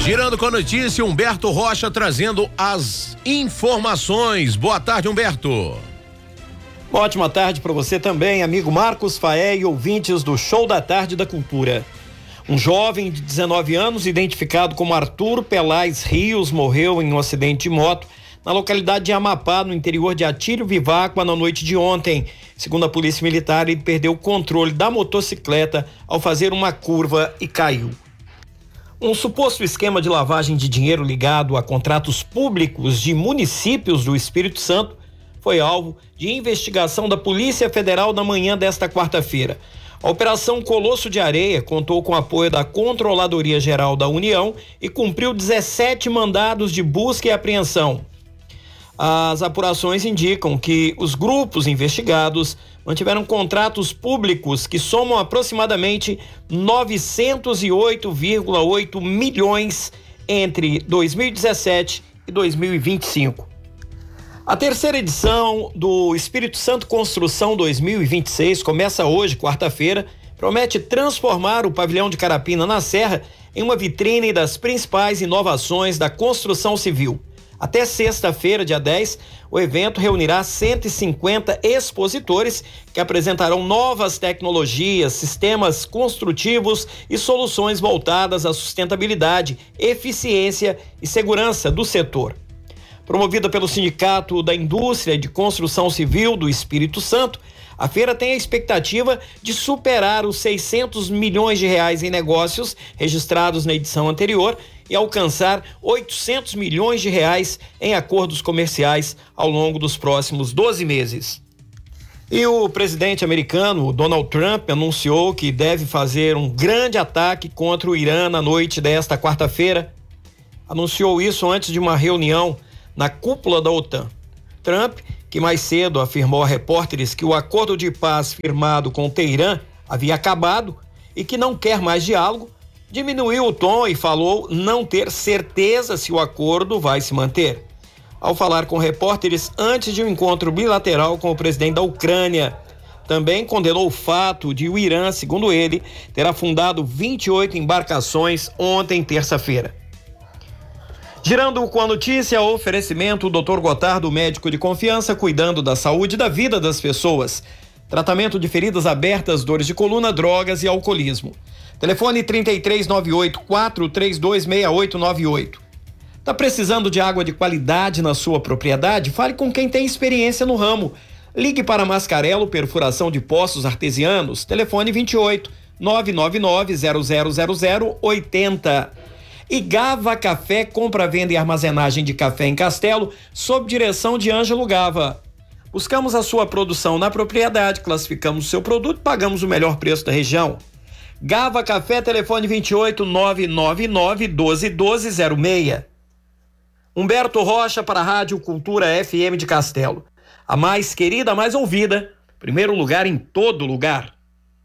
Girando com a notícia, Humberto Rocha trazendo as informações. Boa tarde, Humberto. Uma ótima tarde para você também, amigo Marcos Faé e ouvintes do Show da Tarde da Cultura. Um jovem de 19 anos, identificado como Arthur Pelais Rios, morreu em um acidente de moto na localidade de Amapá, no interior de Atílio Viváqua, na noite de ontem. Segundo a Polícia Militar, ele perdeu o controle da motocicleta ao fazer uma curva e caiu. Um suposto esquema de lavagem de dinheiro ligado a contratos públicos de municípios do Espírito Santo foi alvo de investigação da Polícia Federal na manhã desta quarta-feira. A Operação Colosso de Areia contou com o apoio da Controladoria Geral da União e cumpriu 17 mandados de busca e apreensão. As apurações indicam que os grupos investigados mantiveram contratos públicos que somam aproximadamente 908,8 milhões entre 2017 e 2025. A terceira edição do Espírito Santo Construção 2026 começa hoje, quarta-feira, promete transformar o pavilhão de Carapina na Serra em uma vitrine das principais inovações da construção civil. Até sexta-feira, dia 10, o evento reunirá 150 expositores que apresentarão novas tecnologias, sistemas construtivos e soluções voltadas à sustentabilidade, eficiência e segurança do setor. Promovida pelo Sindicato da Indústria de Construção Civil do Espírito Santo, a feira tem a expectativa de superar os 600 milhões de reais em negócios registrados na edição anterior e alcançar 800 milhões de reais em acordos comerciais ao longo dos próximos 12 meses. E o presidente americano Donald Trump anunciou que deve fazer um grande ataque contra o Irã na noite desta quarta-feira. Anunciou isso antes de uma reunião na cúpula da OTAN. Trump, que mais cedo afirmou a repórteres que o acordo de paz firmado com o Teherã havia acabado e que não quer mais diálogo, diminuiu o tom e falou não ter certeza se o acordo vai se manter. Ao falar com repórteres antes de um encontro bilateral com o presidente da Ucrânia, também condenou o fato de o Irã, segundo ele, ter afundado 28 embarcações ontem, terça-feira. Girando com a notícia, oferecimento Dr. Gotardo, médico de confiança, cuidando da saúde e da vida das pessoas. Tratamento de feridas abertas, dores de coluna, drogas e alcoolismo. Telefone 3398-432-6898. Tá precisando de água de qualidade na sua propriedade? Fale com quem tem experiência no ramo. Ligue para Mascarello Perfuração de Poços Artesianos. Telefone 28 999 0000 80. E Gava Café, compra, venda e armazenagem de café em Castelo, sob direção de Ângelo Gava. Buscamos a sua produção na propriedade, classificamos o seu produto, pagamos o melhor preço da região. Gava Café, telefone 28 999 121206. Humberto Rocha para a Rádio Cultura FM de Castelo. A mais querida, a mais ouvida, primeiro lugar em todo lugar.